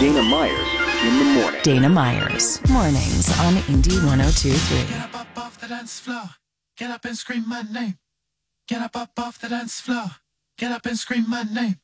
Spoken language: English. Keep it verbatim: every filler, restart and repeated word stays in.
Dana Myers in the morning. Dana Myers, mornings on Indie one oh two point three. Get up, up off the dance floor. Get up and scream my name. Get up, up off the dance floor. Get up and scream my name.